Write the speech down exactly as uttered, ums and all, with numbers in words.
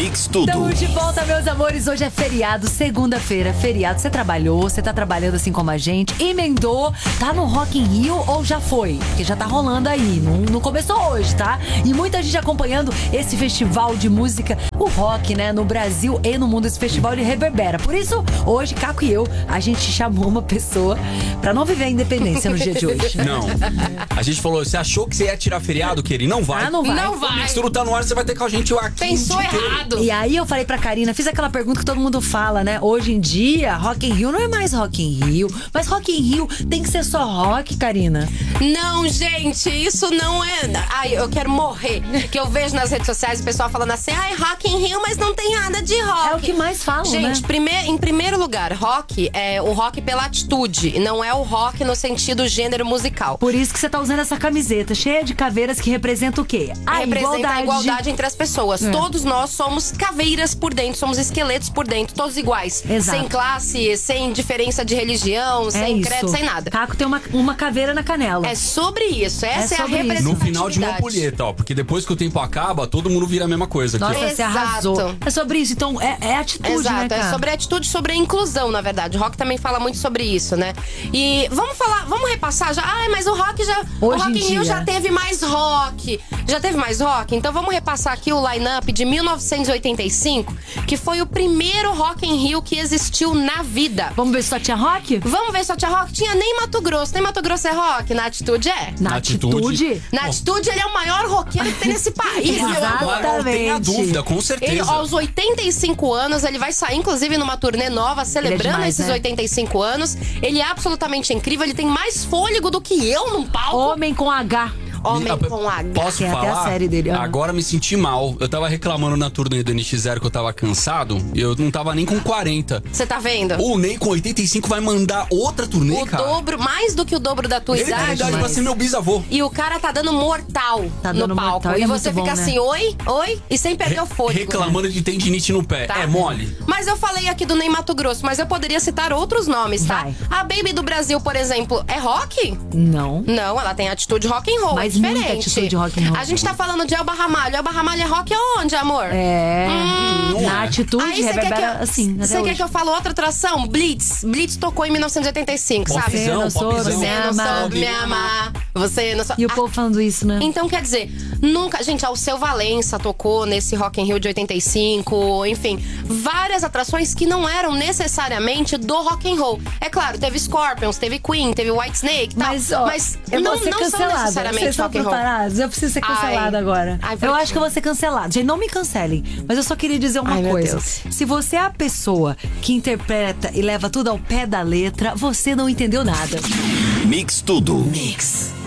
Mix Tudo. Estamos de volta, meus amores. Hoje é feriado, segunda-feira, feriado. Você trabalhou, você tá trabalhando assim como a gente, emendou, tá no Rock in Rio ou já foi? Porque já tá rolando aí, não, não começou hoje, tá? E muita gente acompanhando esse festival de música, o rock, né? No Brasil e no mundo, esse festival ele reverbera. Por isso, hoje, Caco e eu, a gente chamou uma pessoa pra não viver a independência no dia de hoje. Não. A gente falou, você achou que você ia tirar feriado, querido? Não vai. Ah, não vai. Não vai. O Mix Tudo tá no ar, você vai ter com a gente aqui. Pensou errado. E aí eu falei pra Karina, fiz aquela pergunta que todo mundo fala, né? Hoje em dia, Rock in Rio não é mais Rock in Rio. Mas Rock in Rio tem que ser só rock, Karina? Não, gente, isso não é... Ai, eu quero morrer. Que eu vejo nas redes sociais o pessoal falando assim, ai, Rock in Rio, mas não tem nada de rock. É o que mais falam, Gente, né? prime... em primeiro lugar, rock é o rock pela atitude. Não é o rock no sentido gênero musical. Por isso que você tá usando essa camiseta cheia de caveiras que representa o quê? A Representa igualdade. a igualdade entre as pessoas. É. Todos nós somos caveiras por dentro, somos esqueletos por dentro, todos iguais. Exato. Sem classe, sem diferença de religião, É sem isso. credo, sem nada. Caco tem uma, uma caveira na canela. É sobre isso, essa é, É a sobre isso. representatividade. No final de uma ampulheta, ó. Porque depois que o tempo acaba, todo mundo vira a mesma coisa aqui, Nossa, ó. você Exato. arrasou. É sobre isso, então é, é atitude, Exato, né, cara? é sobre a atitude, sobre a inclusão, na verdade. O rock também fala muito sobre isso, né? E vamos falar, vamos repassar já. Ah, mas o rock já. Hoje o Rock em in Rio dia. já teve mais rock. Já teve mais rock? Então vamos repassar aqui o line-up de mil novecentos e oitenta e cinco, que foi o primeiro Rock in Rio que existiu na vida. Vamos ver se só tinha rock? Vamos ver se só tinha rock? Tinha nem Mato Grosso. Nem Mato Grosso é rock? Na atitude é. Na Na atitude? atitude. Na atitude, ele é o maior roqueiro que tem nesse país, meu Exato. amor. Não tenha Exatamente. dúvida, com Ele, certeza. aos oitenta e cinco anos, ele vai sair, inclusive, numa turnê nova, celebrando demais, esses né? oitenta e cinco anos. Ele é absolutamente incrível, ele tem mais fôlego do que eu num palco. Homem com H. Homem Ah, com H. Posso Que é até falar? a série dele, ah. Agora me senti mal. Eu tava reclamando na turnê do N X zero que eu tava cansado. E eu não tava nem com quarenta. Você tá vendo? O Ney com oitenta e cinco vai mandar outra turnê, O cara. dobro, mais do que o dobro da tua Ele tem idade. idade pra mas- ser meu bisavô. E o cara tá dando mortal Tá no dando palco. mortal, e E é você muito fica bom, assim, né? oi, oi, e sem perder o fôlego. Reclamando de tendinite no pé. Tá? É mole. Mas eu falei aqui do Ney Mato Grosso, mas eu poderia citar outros nomes, tá? Vai. A Baby do Brasil, por exemplo, é rock? Não. Não, ela tem atitude rock and roll, Mas é muita diferente. atitude rock and roll. A gente tá falando de Elba Ramalho. Elba Ramalho é rock aonde, amor? É. Não na é. atitude, Aí você quer que reverbera eu, assim. até Você quer hoje. que eu fale outra atração? Blitz. Blitz tocou em mil novecentos e oitenta e cinco, sabe? Você não soube popzão. me Você não amar. soube me amar. Você não soube... E o povo falando isso, né? Então, quer dizer, nunca... Gente, Alceu Valença tocou nesse Rock in Rio de oitenta e cinco, enfim. Várias atrações que não eram necessariamente do rock and roll. É claro, teve Scorpions, teve Queen, teve Whitesnake e tal. Mas, ó, eu não, vou ser não são cancelada. necessariamente Vocês estão rock and roll. preparados? Eu preciso ser cancelada Ai. agora. Ai, eu vai acho te- que eu vou ser cancelada. Gente, não me cancelem. Mas eu só queria dizer uma Ai, meu coisa. Deus. Se você é a pessoa que interpreta e leva tudo ao pé da letra, você não entendeu nada. Mix Tudo. Mix.